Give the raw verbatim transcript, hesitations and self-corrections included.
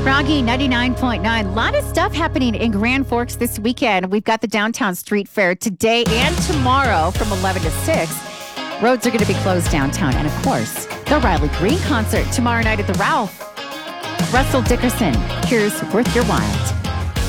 Froggy ninety-nine point nine. A lot of stuff happening in Grand Forks this weekend. We've got the Downtown Street Fair today and tomorrow from eleven to six. Roads are going to be closed downtown. And, of course, the Riley Green concert tomorrow night at the Ralph. Russell Dickerson, here's Worth Your While.